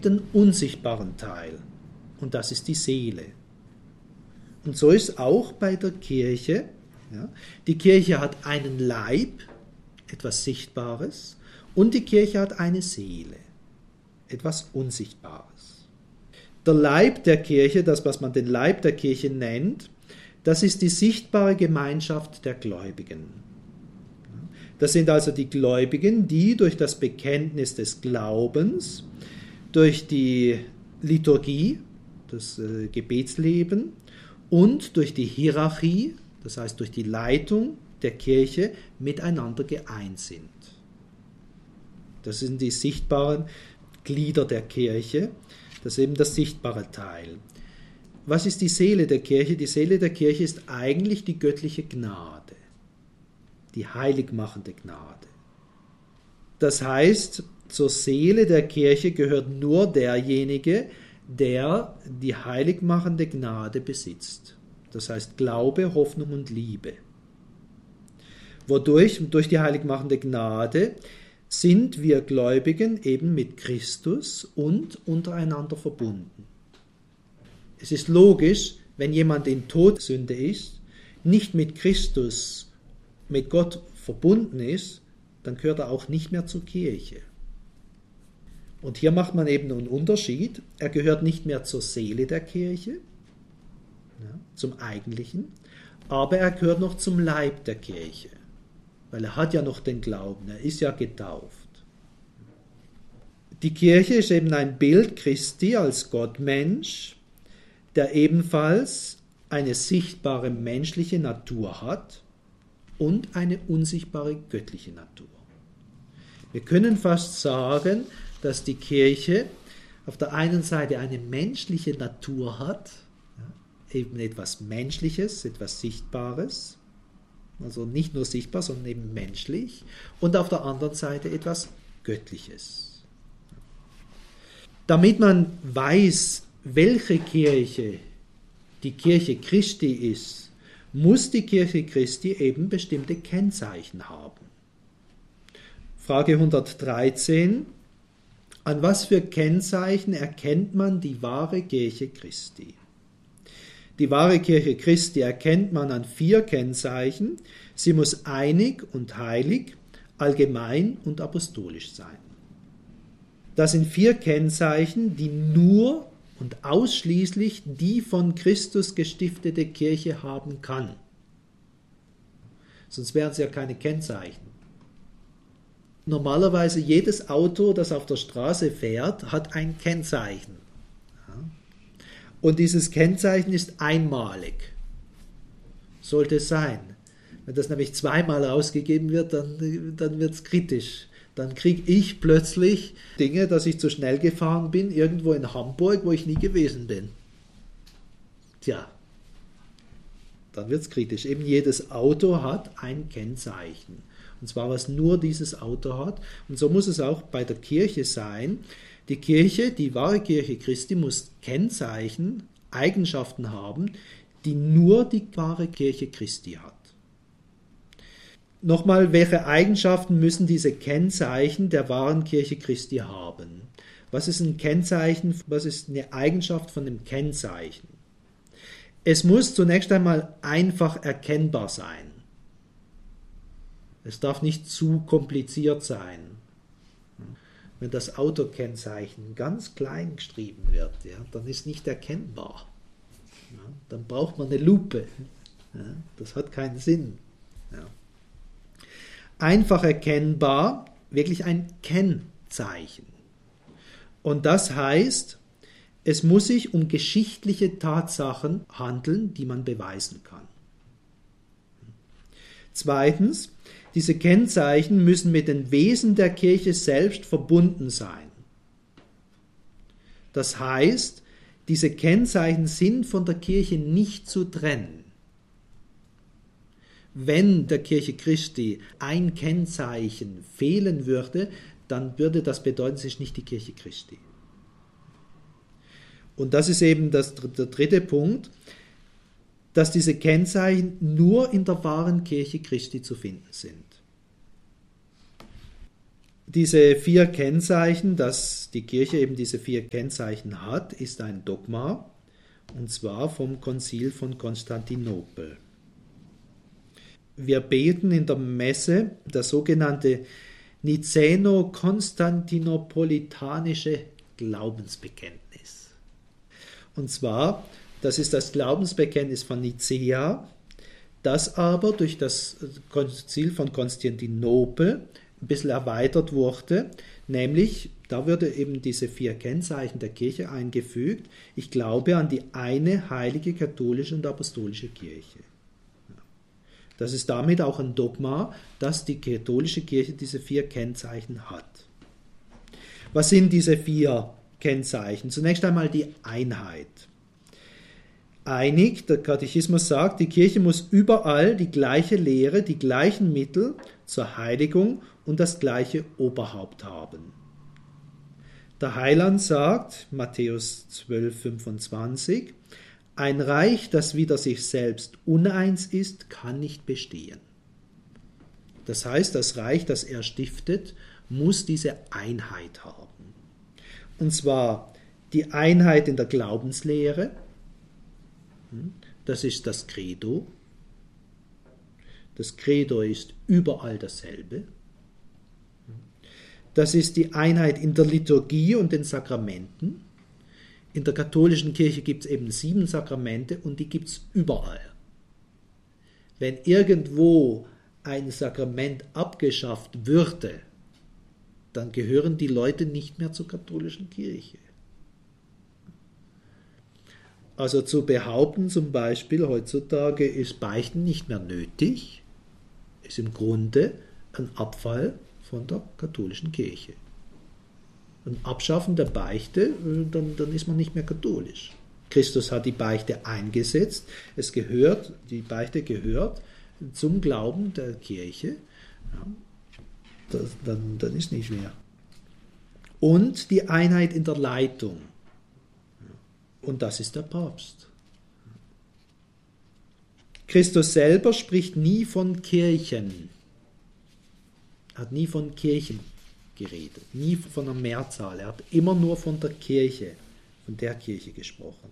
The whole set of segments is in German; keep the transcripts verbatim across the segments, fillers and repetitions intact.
den unsichtbaren Teil. Und das ist die Seele. Und so ist auch bei der Kirche. Ja, die Kirche hat einen Leib, etwas Sichtbares, und die Kirche hat eine Seele, etwas Unsichtbares. Der Leib der Kirche, das, was man den Leib der Kirche nennt, das ist die sichtbare Gemeinschaft der Gläubigen. Das sind also die Gläubigen, die durch das Bekenntnis des Glaubens, durch die Liturgie, das äh, Gebetsleben und durch die Hierarchie, das heißt durch die Leitung der Kirche, miteinander geeint sind. Das sind die sichtbaren Glieder der Kirche, das ist eben das sichtbare Teil. Was ist die Seele der Kirche? Die Seele der Kirche ist eigentlich die göttliche Gnade, die heiligmachende Gnade. Das heißt, zur Seele der Kirche gehört nur derjenige, der die heiligmachende Gnade besitzt. Das heißt Glaube, Hoffnung und Liebe. Wodurch, durch die heiligmachende Gnade, sind wir Gläubigen eben mit Christus und untereinander verbunden. Es ist logisch, wenn jemand in Todsünde ist, nicht mit Christus, mit Gott verbunden ist, dann gehört er auch nicht mehr zur Kirche. Und hier macht man eben einen Unterschied. Er gehört nicht mehr zur Seele der Kirche, ja, zum Eigentlichen, aber er gehört noch zum Leib der Kirche, weil er hat ja noch den Glauben, er ist ja getauft. Die Kirche ist eben ein Bild Christi als Gottmensch, der ebenfalls eine sichtbare menschliche Natur hat und eine unsichtbare göttliche Natur. Wir können fast sagen, dass die Kirche auf der einen Seite eine menschliche Natur hat, ja, eben etwas Menschliches, etwas Sichtbares, also nicht nur sichtbar, sondern eben menschlich, und auf der anderen Seite etwas Göttliches. Damit man weiß, welche Kirche die Kirche Christi ist, muss die Kirche Christi eben bestimmte Kennzeichen haben. Frage hundertdreizehn. An was für Kennzeichen erkennt man die wahre Kirche Christi? Die wahre Kirche Christi erkennt man an vier Kennzeichen. Sie muss einig und heilig, allgemein und apostolisch sein. Das sind vier Kennzeichen, die nur und ausschließlich die von Christus gestiftete Kirche haben kann. Sonst wären es ja keine Kennzeichen. Normalerweise jedes Auto, das auf der Straße fährt, hat ein Kennzeichen. Und dieses Kennzeichen ist einmalig. Sollte es sein. Wenn das nämlich zweimal ausgegeben wird, dann, dann wird es kritisch. Dann kriege ich plötzlich Dinge, dass ich zu schnell gefahren bin, irgendwo in Hamburg, wo ich nie gewesen bin. Tja, dann wird es kritisch. Eben jedes Auto hat ein Kennzeichen. Und zwar, was nur dieses Auto hat. Und so muss es auch bei der Kirche sein. Die Kirche, die wahre Kirche Christi, muss Kennzeichen, Eigenschaften haben, die nur die wahre Kirche Christi hat. Nochmal, welche Eigenschaften müssen diese Kennzeichen der wahren Kirche Christi haben? Was ist ein Kennzeichen, was ist eine Eigenschaft von dem Kennzeichen? Es muss zunächst einmal einfach erkennbar sein. Es darf nicht zu kompliziert sein. Wenn das Autokennzeichen ganz klein geschrieben wird, ja, dann ist nicht erkennbar. Ja, dann braucht man eine Lupe. Ja, das hat keinen Sinn. Ja. Einfach erkennbar, wirklich ein Kennzeichen. Und das heißt, es muss sich um geschichtliche Tatsachen handeln, die man beweisen kann. Zweitens, diese Kennzeichen müssen mit den Wesen der Kirche selbst verbunden sein. Das heißt, diese Kennzeichen sind von der Kirche nicht zu trennen. Wenn der Kirche Christi ein Kennzeichen fehlen würde, dann würde das bedeuten, es ist nicht die Kirche Christi. Und das ist eben das, der dritte Punkt, dass diese Kennzeichen nur in der wahren Kirche Christi zu finden sind. Diese vier Kennzeichen, dass die Kirche eben diese vier Kennzeichen hat, ist ein Dogma, und zwar vom Konzil von Konstantinopel. Wir beten in der Messe das sogenannte Nicäno-Konstantinopolitanische Glaubensbekenntnis. Und zwar, das ist das Glaubensbekenntnis von Nicäa, das aber durch das Konzil von Konstantinopel ein bisschen erweitert wurde, nämlich da würde eben diese vier Kennzeichen der Kirche eingefügt. Ich glaube an die eine heilige katholische und apostolische Kirche. Das ist damit auch ein Dogma, dass die katholische Kirche diese vier Kennzeichen hat. Was sind diese vier Kennzeichen? Zunächst einmal die Einheit. Einig, der Katechismus sagt, die Kirche muss überall die gleiche Lehre, die gleichen Mittel zur Heiligung und das gleiche Oberhaupt haben. Der Heiland sagt, Matthäus zwölf, fünfundzwanzig, ein Reich, das wider sich selbst uneins ist, kann nicht bestehen. Das heißt, das Reich, das er stiftet, muss diese Einheit haben. Und zwar die Einheit in der Glaubenslehre, das ist das Credo. Das Credo ist überall dasselbe. Das ist die Einheit in der Liturgie und den Sakramenten. In der katholischen Kirche gibt es eben sieben Sakramente und die gibt es überall. Wenn irgendwo ein Sakrament abgeschafft würde, dann gehören die Leute nicht mehr zur katholischen Kirche. Also zu behaupten zum Beispiel, heutzutage ist Beichten nicht mehr nötig, ist im Grunde ein Abfall von der katholischen Kirche. Ein Abschaffen der Beichte, dann, dann ist man nicht mehr katholisch. Christus hat die Beichte eingesetzt, es gehört, die Beichte gehört zum Glauben der Kirche, ja, das, dann, dann ist nicht mehr. Und die Einheit in der Leitung. Und das ist der Papst. Christus selber spricht nie von Kirchen. Er hat nie von Kirchen geredet, nie von einer Mehrzahl. Er hat immer nur von der Kirche, von der Kirche gesprochen.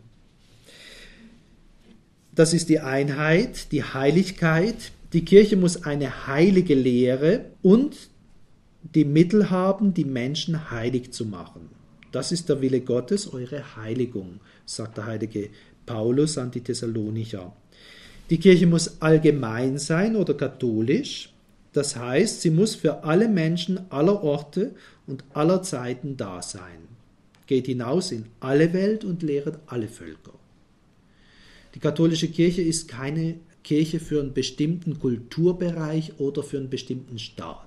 Das ist die Einheit, die Heiligkeit. Die Kirche muss eine heilige Lehre und die Mittel haben, die Menschen heilig zu machen. Das ist der Wille Gottes, eure Heiligung, sagt der heilige Paulus an die Thessalonicher. Die Kirche muss allgemein sein oder katholisch. Das heißt, sie muss für alle Menschen aller Orte und aller Zeiten da sein. Geht hinaus in alle Welt und lehret alle Völker. Die katholische Kirche ist keine Kirche für einen bestimmten Kulturbereich oder für einen bestimmten Staat.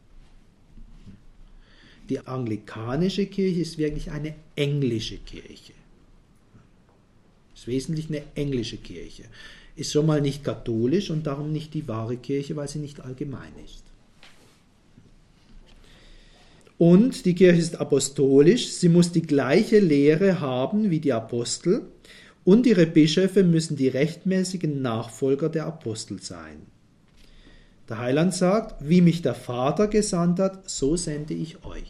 Die anglikanische Kirche ist wirklich eine englische Kirche. Ist wesentlich eine englische Kirche. Ist schon mal nicht katholisch und darum nicht die wahre Kirche, weil sie nicht allgemein ist. Und die Kirche ist apostolisch, sie muss die gleiche Lehre haben wie die Apostel und ihre Bischöfe müssen die rechtmäßigen Nachfolger der Apostel sein. Der Heiland sagt, wie mich der Vater gesandt hat, so sende ich euch.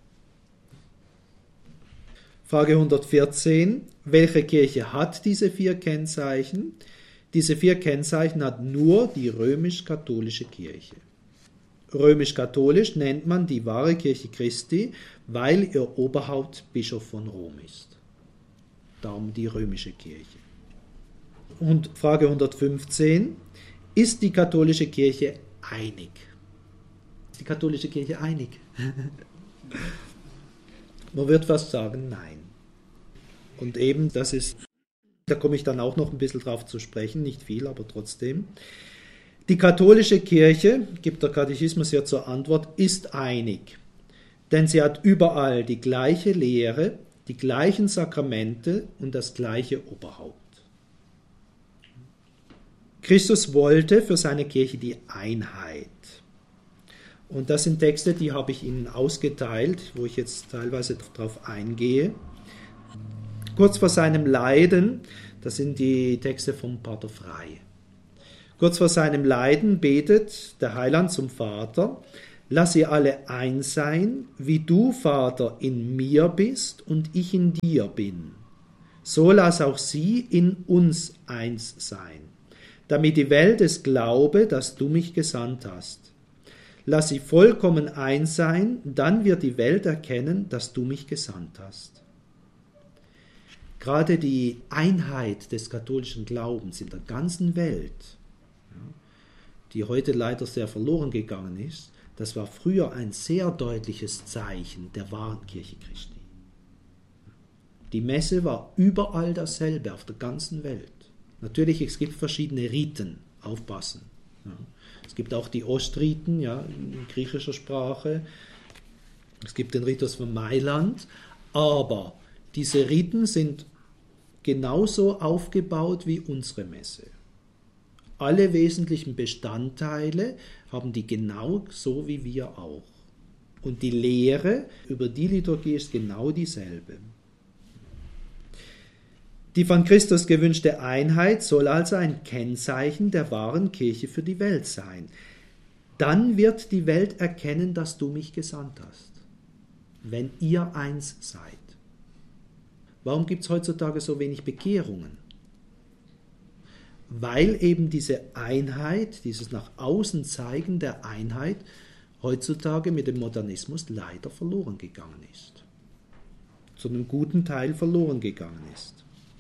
Frage hundertvierzehn. Welche Kirche hat diese vier Kennzeichen? Diese vier Kennzeichen hat nur die römisch-katholische Kirche. Römisch-katholisch nennt man die wahre Kirche Christi, weil ihr Oberhaupt Bischof von Rom ist. Darum die römische Kirche. Und Frage hundertfünfzehn. Ist die katholische Kirche einig? Ist die katholische Kirche einig? Man wird fast sagen, nein. Und eben, das ist, da komme ich dann auch noch ein bisschen drauf zu sprechen, nicht viel, aber trotzdem. Die katholische Kirche, gibt der Katechismus ja zur Antwort, ist einig, denn sie hat überall die gleiche Lehre, die gleichen Sakramente und das gleiche Oberhaupt. Christus wollte für seine Kirche die Einheit. Und das sind Texte, die habe ich Ihnen ausgeteilt, wo ich jetzt teilweise darauf eingehe. Kurz vor seinem Leiden, das sind die Texte vom Pater Frey. Kurz vor seinem Leiden betet der Heiland zum Vater, Lass sie alle eins sein, wie du, Vater, in mir bist und ich in dir bin. So lass auch sie in uns eins sein, damit die Welt es glaube, dass du mich gesandt hast. Lass sie vollkommen eins sein, dann wird die Welt erkennen, dass du mich gesandt hast. Gerade die Einheit des katholischen Glaubens in der ganzen Welt, die heute leider sehr verloren gegangen ist, das war früher ein sehr deutliches Zeichen der wahren Kirche Christi. Die Messe war überall dasselbe, auf der ganzen Welt. Natürlich, es gibt verschiedene Riten, aufpassen. Ja. Es gibt auch die Ostriten, ja, in griechischer Sprache. Es gibt den Ritus von Mailand. Aber diese Riten sind genauso aufgebaut wie unsere Messe. Alle wesentlichen Bestandteile haben die genau so wie wir auch. Und die Lehre über die Liturgie ist genau dieselbe. Die von Christus gewünschte Einheit soll also ein Kennzeichen der wahren Kirche für die Welt sein. Dann wird die Welt erkennen, dass du mich gesandt hast, wenn ihr eins seid. Warum gibt es heutzutage so wenig Bekehrungen? Weil eben diese Einheit, dieses nach außen zeigen der Einheit heutzutage mit dem Modernismus leider verloren gegangen ist. Zu einem guten Teil verloren gegangen ist.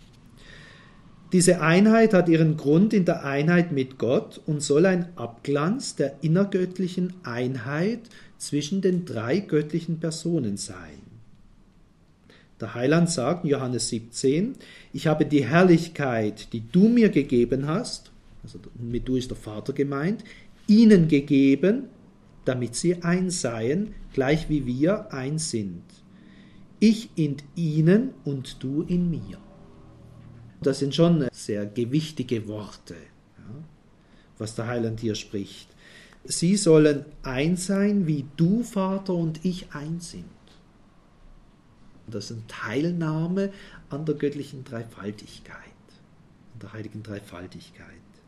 Diese Einheit hat ihren Grund in der Einheit mit Gott und soll ein Abglanz der innergöttlichen Einheit zwischen den drei göttlichen Personen sein. Der Heiland sagt in Johannes siebzehn, ich habe die Herrlichkeit, die du mir gegeben hast, also mit du ist der Vater gemeint, ihnen gegeben, damit sie eins seien, gleich wie wir eins sind. Ich in ihnen und du in mir. Das sind schon sehr gewichtige Worte, ja, was der Heiland hier spricht. Sie sollen eins sein, wie du, Vater, und ich eins sind. Das ist eine Teilnahme an der göttlichen Dreifaltigkeit, an der heiligen Dreifaltigkeit.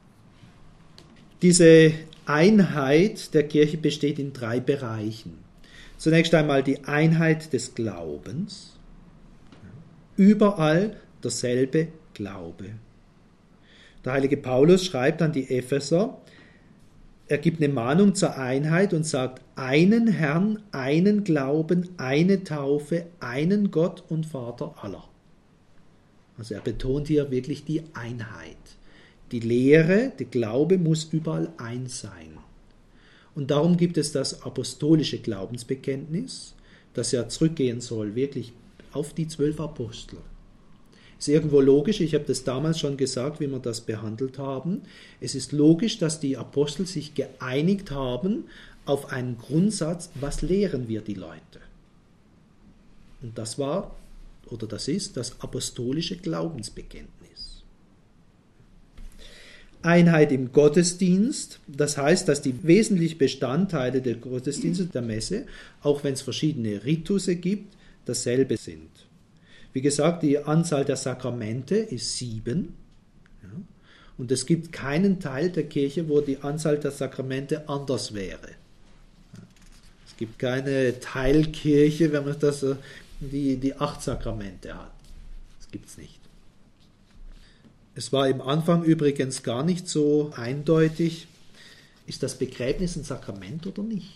Diese Einheit der Kirche besteht in drei Bereichen. Zunächst einmal die Einheit des Glaubens. Überall derselbe Glaube. Der heilige Paulus schreibt an die Epheser, er gibt eine Mahnung zur Einheit und sagt, einen Herrn, einen Glauben, eine Taufe, einen Gott und Vater aller. Also er betont hier wirklich die Einheit. Die Lehre, der Glaube muss überall eins sein. Und darum gibt es das apostolische Glaubensbekenntnis, das ja zurückgehen soll, wirklich auf die zwölf Apostel. Ist irgendwo logisch, ich habe das damals schon gesagt, wie wir das behandelt haben. Es ist logisch, dass die Apostel sich geeinigt haben auf einen Grundsatz, was lehren wir die Leute? Und das war, oder das ist, das apostolische Glaubensbekenntnis. Einheit im Gottesdienst, das heißt, dass die wesentlichen Bestandteile der Gottesdienste der Messe, auch wenn es verschiedene Ritusse gibt, dasselbe sind. Wie gesagt, die Anzahl der Sakramente ist sieben. Ja, und es gibt keinen Teil der Kirche, wo die Anzahl der Sakramente anders wäre. Es gibt keine Teilkirche, wenn man das, die, die acht Sakramente hat. Das gibt es nicht. Es war im Anfang übrigens gar nicht so eindeutig, ist das Begräbnis ein Sakrament oder nicht?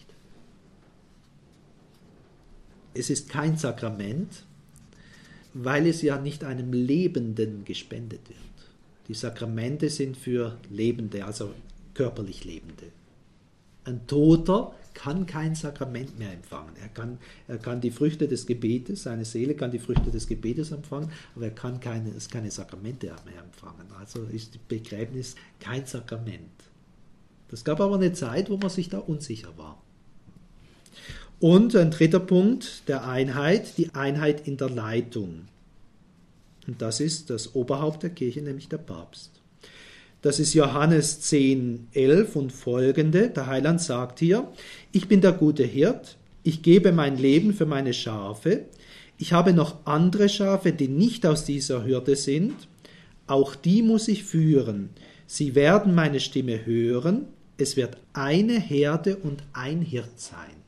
Es ist kein Sakrament, weil es ja nicht einem Lebenden gespendet wird. Die Sakramente sind für Lebende, also körperlich Lebende. Ein Toter kann kein Sakrament mehr empfangen. Er kann, er kann die Früchte des Gebetes, seine Seele kann die Früchte des Gebetes empfangen, aber er kann keine, keine Sakramente mehr empfangen. Also ist das Begräbnis kein Sakrament. Das gab aber eine Zeit, wo man sich da unsicher war. Und ein dritter Punkt der Einheit, die Einheit in der Leitung. Und das ist das Oberhaupt der Kirche, nämlich der Papst. Das ist Johannes zehn, elf und folgende. Der Heiland sagt hier, ich bin der gute Hirt, ich gebe mein Leben für meine Schafe, ich habe noch andere Schafe, die nicht aus dieser Hürde sind, auch die muss ich führen. Sie werden meine Stimme hören, es wird eine Herde und ein Hirt sein.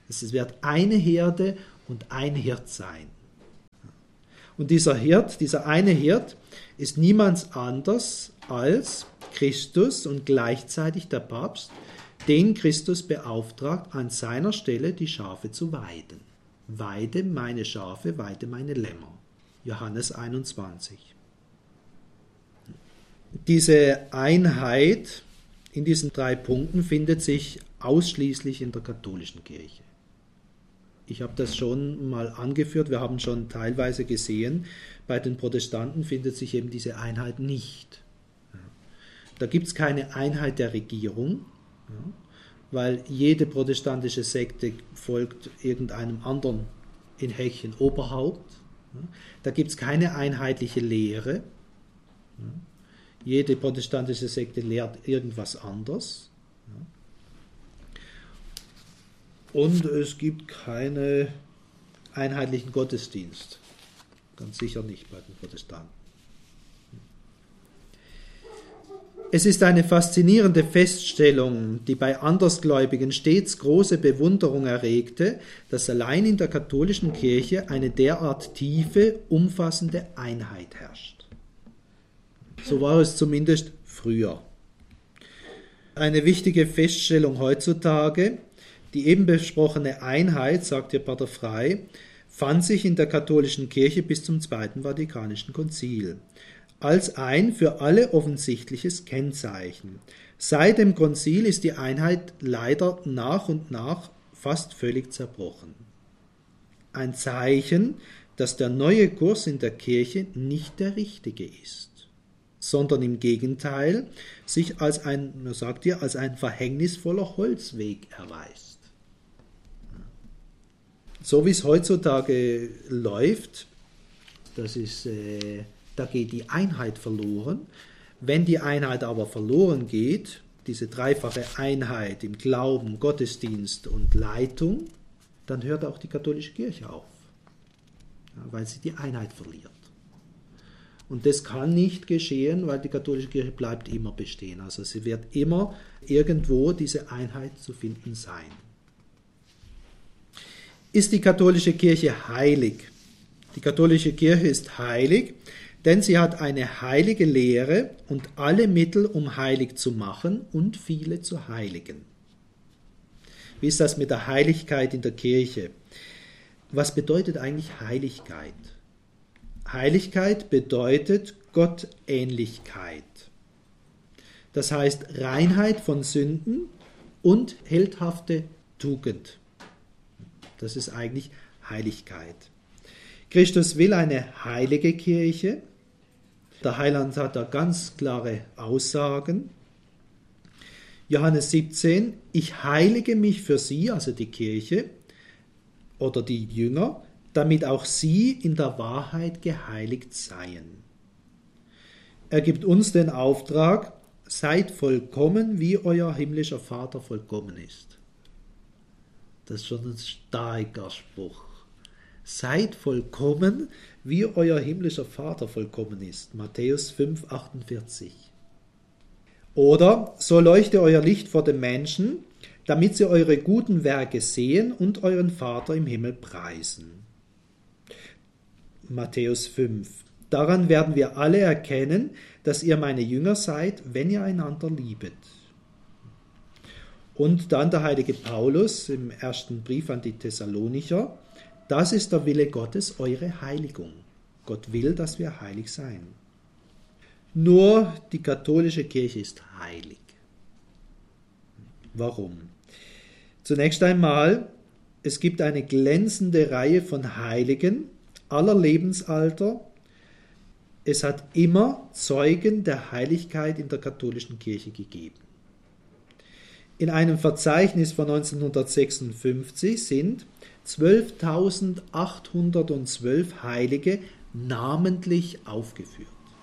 Es wird eine Herde und ein Hirt sein. Und dieser Hirt, dieser eine Hirt, ist niemand anders als Christus und gleichzeitig der Papst, den Christus beauftragt, an seiner Stelle die Schafe zu weiden. Weide meine Schafe, weide meine Lämmer. Johannes einundzwanzig. Diese Einheit in diesen drei Punkten findet sich ausschließlich in der katholischen Kirche. Ich habe das schon mal angeführt, wir haben schon teilweise gesehen, bei den Protestanten findet sich eben diese Einheit nicht. Da gibt es keine Einheit der Regierung, weil jede protestantische Sekte folgt irgendeinem anderen in Häkchen Oberhaupt. Da gibt es keine einheitliche Lehre. Jede protestantische Sekte lehrt irgendwas anderes. Und es gibt keinen einheitlichen Gottesdienst. Ganz sicher nicht bei den Protestanten. Es ist eine faszinierende Feststellung, die bei Andersgläubigen stets große Bewunderung erregte, dass allein in der katholischen Kirche eine derart tiefe, umfassende Einheit herrscht. So war es zumindest früher. Eine wichtige Feststellung heutzutage: Die eben besprochene Einheit, sagt hier Pater Frey, fand sich in der katholischen Kirche bis zum Zweiten Vatikanischen Konzil als ein für alle offensichtliches Kennzeichen. Seit dem Konzil ist die Einheit leider nach und nach fast völlig zerbrochen. Ein Zeichen, dass der neue Kurs in der Kirche nicht der richtige ist, sondern im Gegenteil sich als ein, man sagt hier, als ein verhängnisvoller Holzweg erweist. So wie es heutzutage läuft, das ist, äh, da geht die Einheit verloren. Wenn die Einheit aber verloren geht, diese dreifache Einheit im Glauben, Gottesdienst und Leitung, dann hört auch die katholische Kirche auf, ja, weil sie die Einheit verliert. Und das kann nicht geschehen, weil die katholische Kirche bleibt immer bestehen. Also sie wird immer irgendwo diese Einheit zu finden sein. Ist die katholische Kirche heilig? Die katholische Kirche ist heilig, denn sie hat eine heilige Lehre und alle Mittel, um heilig zu machen und viele zu heiligen. Wie ist das mit der Heiligkeit in der Kirche? Was bedeutet eigentlich Heiligkeit? Heiligkeit bedeutet Gottähnlichkeit. Das heißt Reinheit von Sünden und heldhafte Tugend. Das ist eigentlich Heiligkeit. Christus will eine heilige Kirche. Der Heiland hat da ganz klare Aussagen. Johannes siebzehn, ich heilige mich für sie, also die Kirche oder die Jünger, damit auch sie in der Wahrheit geheiligt seien. Er gibt uns den Auftrag, seid vollkommen, wie euer himmlischer Vater vollkommen ist. Das ist schon ein starker Spruch. Seid vollkommen, wie euer himmlischer Vater vollkommen ist. Matthäus fünf, achtundvierzig. Oder, so leuchte euer Licht vor den Menschen, damit sie eure guten Werke sehen und euren Vater im Himmel preisen. Matthäus fünf. Daran werden wir alle erkennen, dass ihr meine Jünger seid, wenn ihr einander liebet. Und dann der heilige Paulus im ersten Brief an die Thessalonicher. Das ist der Wille Gottes, eure Heiligung. Gott will, dass wir heilig sein. Nur die katholische Kirche ist heilig. Warum? Zunächst einmal, es gibt eine glänzende Reihe von Heiligen aller Lebensalter. Es hat immer Zeugen der Heiligkeit in der katholischen Kirche gegeben. In einem Verzeichnis von neunzehnhundertsechsundfünfzig sind zwölftausendachthundertzwölf Heilige namentlich aufgeführt.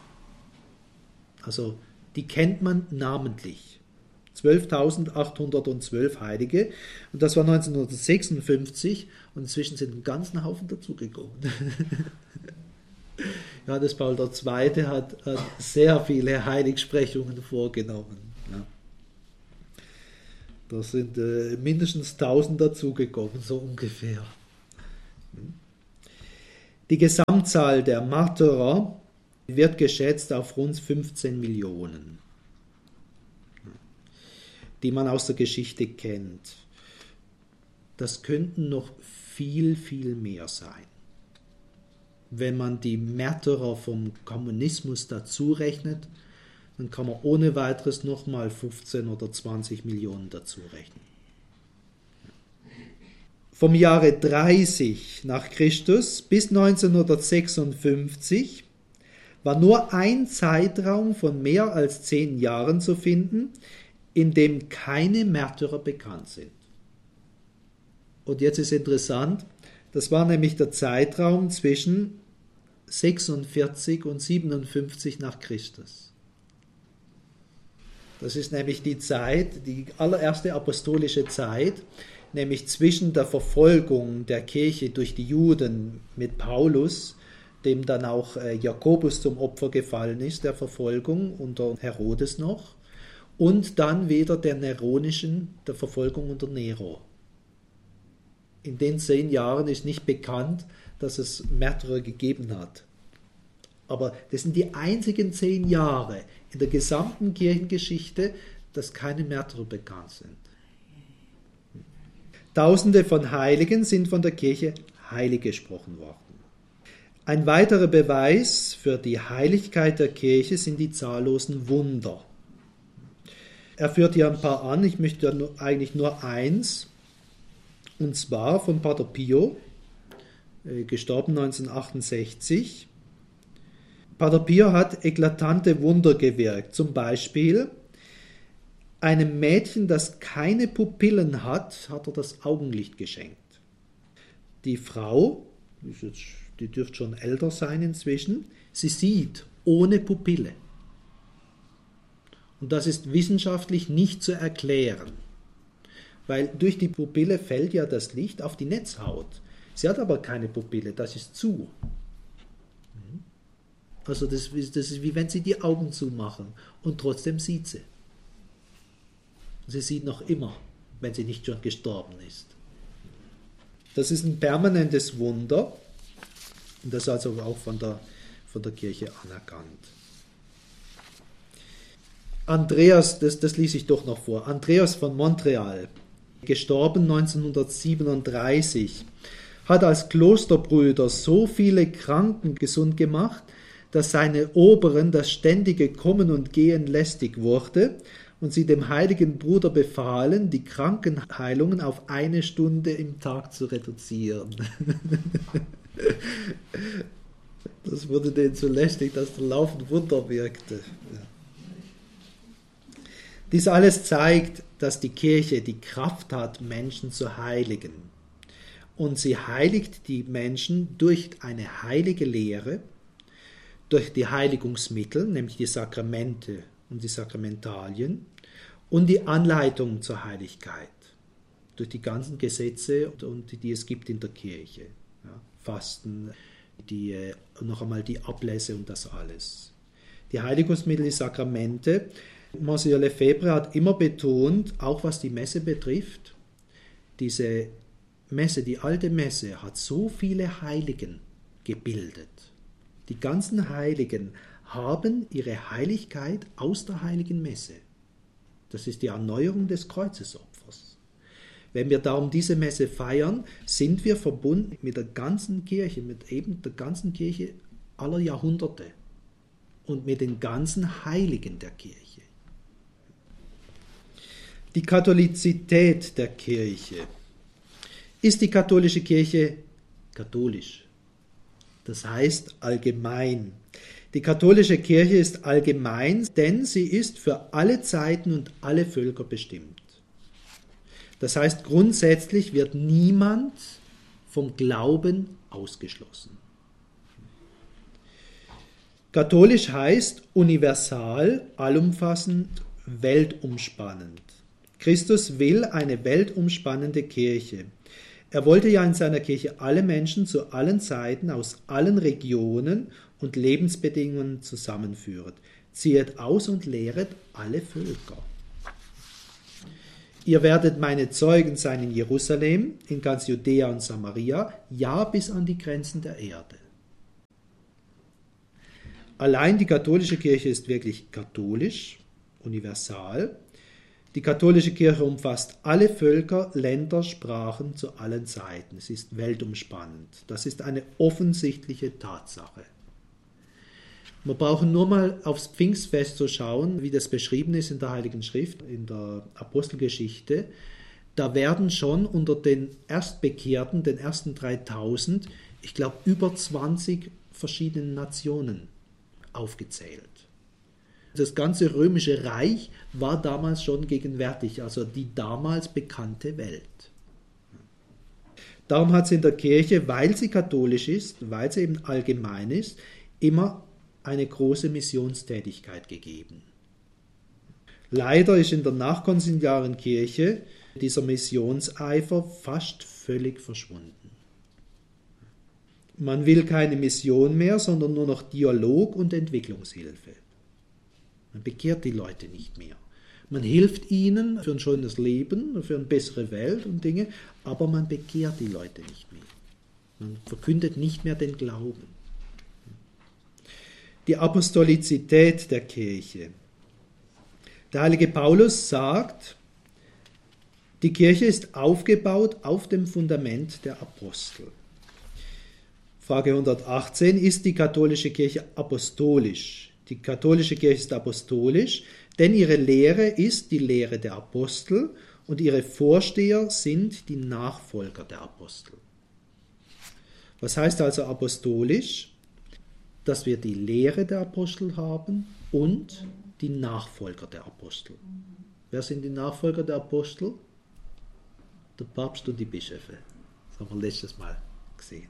Also die kennt man namentlich. zwölftausendachthundertzwölf Heilige. Und das war neunzehnhundertsechsundfünfzig und inzwischen sind einen ganzen Haufen dazugekommen. Johannes Paul der Zweite hat, hat sehr viele Heiligsprechungen vorgenommen. Ja. Da sind äh, mindestens tausend dazugekommen, so ungefähr. Die Gesamtzahl der Märtyrer wird geschätzt auf rund fünfzehn Millionen, die man aus der Geschichte kennt. Das könnten noch viel, viel mehr sein. Wenn man die Märtyrer vom Kommunismus dazu rechnet, dann kann man ohne weiteres nochmal fünfzehn oder zwanzig Millionen dazu rechnen. Vom Jahre dreißig nach Christus bis neunzehnhundertsechsundfünfzig war nur ein Zeitraum von mehr als zehn Jahren zu finden, in dem keine Märtyrer bekannt sind. Und jetzt ist interessant, das war nämlich der Zeitraum zwischen sechsundvierzig und siebenundfünfzig nach Christus. Das ist nämlich die Zeit, die allererste apostolische Zeit, nämlich zwischen der Verfolgung der Kirche durch die Juden mit Paulus, dem dann auch Jakobus zum Opfer gefallen ist, der Verfolgung unter Herodes noch, und dann wieder der neronischen, der Verfolgung unter Nero. In den zehn Jahren ist nicht bekannt, dass es Märtyrer gegeben hat. Aber das sind die einzigen zehn Jahre in der gesamten Kirchengeschichte, dass keine Märtyrer bekannt sind. Tausende von Heiligen sind von der Kirche heilig gesprochen worden. Ein weiterer Beweis für die Heiligkeit der Kirche sind die zahllosen Wunder. Er führt hier ein paar an, ich möchte eigentlich nur eins, und zwar von Pater Pio, gestorben neunzehnhundertachtundsechzig. Pater Pio hat eklatante Wunder gewirkt, zum Beispiel einem Mädchen, das keine Pupillen hat, hat er das Augenlicht geschenkt. Die Frau, die dürfte schon älter sein inzwischen, sie sieht ohne Pupille. Und das ist wissenschaftlich nicht zu erklären, weil durch die Pupille fällt ja das Licht auf die Netzhaut. Sie hat aber keine Pupille, das ist zu. Also das ist, das ist wie wenn sie die Augen zumachen und trotzdem sieht sie. Sie sieht noch immer, wenn sie nicht schon gestorben ist. Das ist ein permanentes Wunder und das ist also auch von der, von der Kirche anerkannt. Andreas, das, das lese ich doch noch vor, Andreas von Montreal, gestorben neunzehnhundertsiebenunddreißig, hat als Klosterbrüder so viele Kranken gesund gemacht, dass seine Oberen das ständige Kommen und Gehen lästig wurde und sie dem heiligen Bruder befahlen, die Krankenheilungen auf eine Stunde im Tag zu reduzieren. Das wurde denen so lästig, dass der laufend Wunder wirkte. Ja. Dies alles zeigt, dass die Kirche die Kraft hat, Menschen zu heiligen. Und sie heiligt die Menschen durch eine heilige Lehre, durch die Heiligungsmittel, nämlich die Sakramente und die Sakramentalien, und die Anleitung zur Heiligkeit, durch die ganzen Gesetze, und die es gibt in der Kirche. Ja, Fasten, die, noch einmal die Ablässe und das alles. Die Heiligungsmittel, die Sakramente. Monsieur Lefebvre hat immer betont, auch was die Messe betrifft, diese Messe, die alte Messe, hat so viele Heiligen gebildet. Die ganzen Heiligen haben ihre Heiligkeit aus der heiligen Messe. Das ist die Erneuerung des Kreuzesopfers. Wenn wir darum diese Messe feiern, sind wir verbunden mit der ganzen Kirche, mit eben der ganzen Kirche aller Jahrhunderte und mit den ganzen Heiligen der Kirche. Die Katholizität der Kirche. Ist die katholische Kirche katholisch? Das heißt allgemein. Die katholische Kirche ist allgemein, denn sie ist für alle Zeiten und alle Völker bestimmt. Das heißt, grundsätzlich wird niemand vom Glauben ausgeschlossen. Katholisch heißt universal, allumfassend, weltumspannend. Christus will eine weltumspannende Kirche. Er wollte ja in seiner Kirche alle Menschen zu allen Zeiten aus allen Regionen und Lebensbedingungen zusammenführen. Ziehet aus und lehret alle Völker. Ihr werdet meine Zeugen sein in Jerusalem, in ganz Judäa und Samaria, ja bis an die Grenzen der Erde. Allein die katholische Kirche ist wirklich katholisch, universal. Die katholische Kirche umfasst alle Völker, Länder, Sprachen zu allen Zeiten. Es ist weltumspannend. Das ist eine offensichtliche Tatsache. Wir brauchen nur mal aufs Pfingstfest zu schauen, wie das beschrieben ist in der Heiligen Schrift, in der Apostelgeschichte. Da werden schon unter den Erstbekehrten, den ersten dreitausend, ich glaube über zwanzig verschiedene Nationen aufgezählt. Das ganze römische Reich war damals schon gegenwärtig, also die damals bekannte Welt. Darum hat es in der Kirche, weil sie katholisch ist, weil sie eben allgemein ist, immer eine große Missionstätigkeit gegeben. Leider ist in der nachkonziliaren Kirche dieser Missionseifer fast völlig verschwunden. Man will keine Mission mehr, sondern nur noch Dialog und Entwicklungshilfe. Man bekehrt die Leute nicht mehr. Man hilft ihnen für ein schönes Leben, für eine bessere Welt und Dinge, aber man bekehrt die Leute nicht mehr. Man verkündet nicht mehr den Glauben. Die Apostolizität der Kirche. Der heilige Paulus sagt, die Kirche ist aufgebaut auf dem Fundament der Apostel. Frage hundertachtzehn, ist die katholische Kirche apostolisch? Die katholische Kirche ist apostolisch, denn ihre Lehre ist die Lehre der Apostel und ihre Vorsteher sind die Nachfolger der Apostel. Was heißt also apostolisch? Dass wir die Lehre der Apostel haben und die Nachfolger der Apostel. Wer sind die Nachfolger der Apostel? Der Papst und die Bischöfe. Das haben wir letztes Mal gesehen.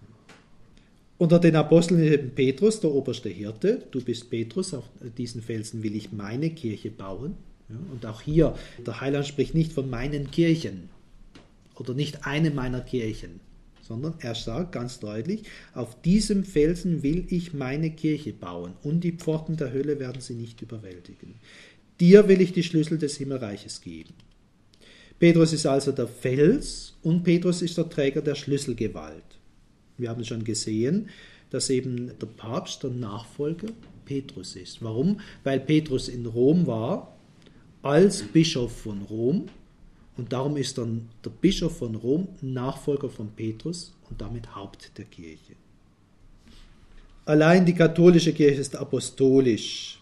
Unter den Aposteln ist eben Petrus, der oberste Hirte. Du bist Petrus, auf diesen Felsen will ich meine Kirche bauen. Ja, und auch hier, der Heiland spricht nicht von meinen Kirchen oder nicht eine meiner Kirchen, sondern er sagt ganz deutlich, auf diesem Felsen will ich meine Kirche bauen und die Pforten der Hölle werden sie nicht überwältigen. Dir will ich die Schlüssel des Himmelreiches geben. Petrus ist also der Fels und Petrus ist der Träger der Schlüsselgewalt. Wir haben schon gesehen, dass eben der Papst der Nachfolger Petrus ist. Warum? Weil Petrus in Rom war, als Bischof von Rom. Und darum ist dann der Bischof von Rom Nachfolger von Petrus und damit Haupt der Kirche. Allein die katholische Kirche ist apostolisch.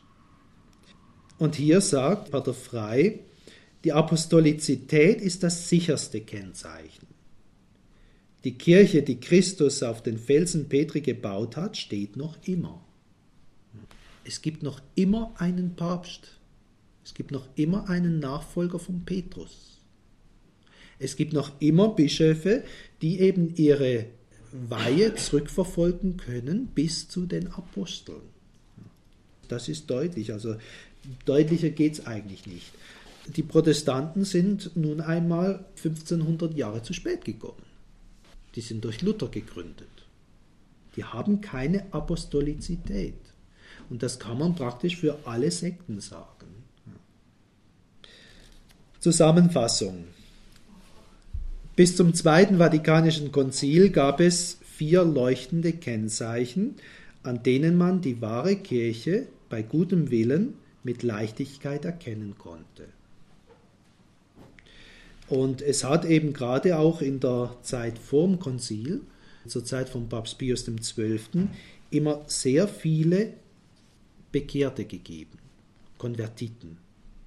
Und hier sagt Pater Frey, die Apostolizität ist das sicherste Kennzeichen. Die Kirche, die Christus auf den Felsen Petri gebaut hat, steht noch immer. Es gibt noch immer einen Papst. Es gibt noch immer einen Nachfolger von Petrus. Es gibt noch immer Bischöfe, die eben ihre Weihe zurückverfolgen können bis zu den Aposteln. Das ist deutlich, also deutlicher geht es eigentlich nicht. Die Protestanten sind nun einmal fünfzehnhundert Jahre zu spät gekommen. Die sind durch Luther gegründet. Die haben keine Apostolizität. Und das kann man praktisch für alle Sekten sagen. Zusammenfassung. Bis zum Zweiten Vatikanischen Konzil gab es vier leuchtende Kennzeichen, an denen man die wahre Kirche bei gutem Willen mit Leichtigkeit erkennen konnte. Und es hat eben gerade auch in der Zeit vor dem Konzil, zur Zeit von Papst Pius der Zwölfte, immer sehr viele Bekehrte gegeben, Konvertiten.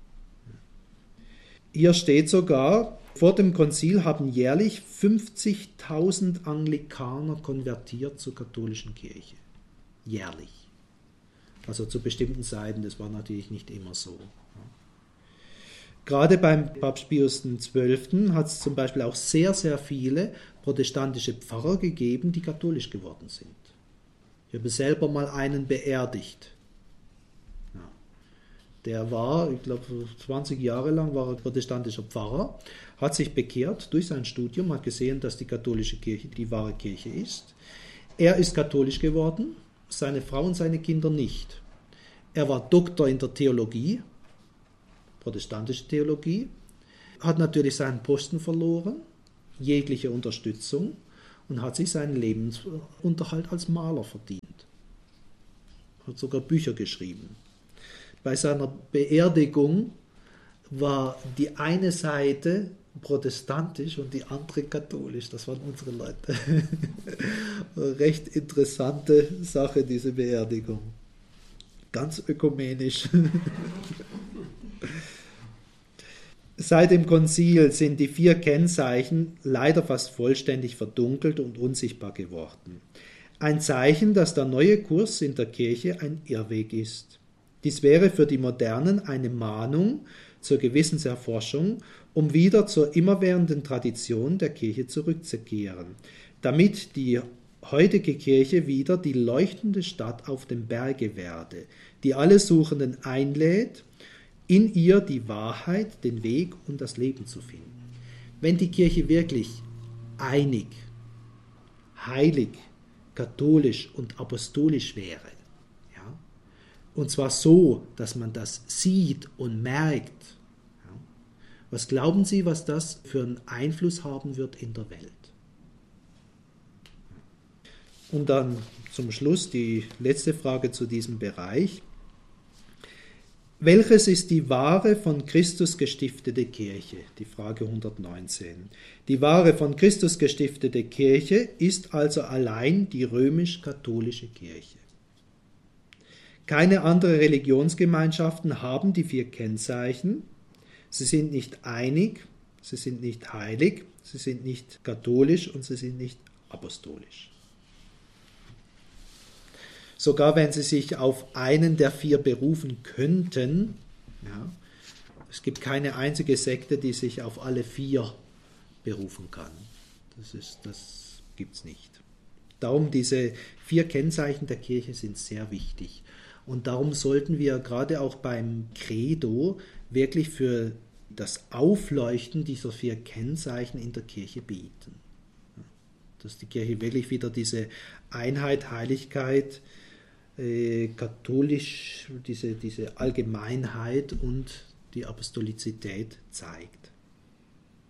Hier steht sogar, vor dem Konzil haben jährlich fünfzigtausend Anglikaner konvertiert zur katholischen Kirche. Jährlich. Also zu bestimmten Zeiten, das war natürlich nicht immer so. Gerade beim Papst Pius der Zwölfte hat es zum Beispiel auch sehr, sehr viele protestantische Pfarrer gegeben, die katholisch geworden sind. Ich habe selber mal einen beerdigt. Ja. Der war, ich glaube, zwanzig Jahre lang war er protestantischer Pfarrer, hat sich bekehrt durch sein Studium, hat gesehen, dass die katholische Kirche die wahre Kirche ist. Er ist katholisch geworden, seine Frau und seine Kinder nicht. Er war Doktor in der Theologie, protestantische Theologie, hat natürlich seinen Posten verloren, jegliche Unterstützung, und hat sich seinen Lebensunterhalt als Maler verdient. Hat sogar Bücher geschrieben. Bei seiner Beerdigung war die eine Seite protestantisch und die andere katholisch. Das waren unsere Leute. Recht interessante Sache, diese Beerdigung. Ganz ökumenisch. Seit dem Konzil sind die vier Kennzeichen leider fast vollständig verdunkelt und unsichtbar geworden. Ein Zeichen, dass der neue Kurs in der Kirche ein Irrweg ist. Dies wäre für die Modernen eine Mahnung zur Gewissenserforschung, um wieder zur immerwährenden Tradition der Kirche zurückzukehren, damit die heutige Kirche wieder die leuchtende Stadt auf dem Berge werde, die alle Suchenden einlädt, in ihr die Wahrheit, den Weg und das Leben zu finden. Wenn die Kirche wirklich einig, heilig, katholisch und apostolisch wäre, ja, und zwar so, dass man das sieht und merkt, ja, was glauben Sie, was das für einen Einfluss haben wird in der Welt? Und dann zum Schluss die letzte Frage zu diesem Bereich. Welches ist die wahre von Christus gestiftete Kirche? Die Frage hundertneunzehn. Die wahre von Christus gestiftete Kirche ist also allein die römisch-katholische Kirche. Keine anderen Religionsgemeinschaften haben die vier Kennzeichen. Sie sind nicht einig, sie sind nicht heilig, sie sind nicht katholisch und sie sind nicht apostolisch. Sogar wenn sie sich auf einen der vier berufen könnten, ja, es gibt keine einzige Sekte, die sich auf alle vier berufen kann. Das ist, das gibt's nicht. Darum diese vier Kennzeichen der Kirche sind sehr wichtig. Und darum sollten wir gerade auch beim Credo wirklich für das Aufleuchten dieser vier Kennzeichen in der Kirche beten. Dass die Kirche wirklich wieder diese Einheit, Heiligkeit, äh, katholisch, diese, diese Allgemeinheit und die Apostolizität zeigt.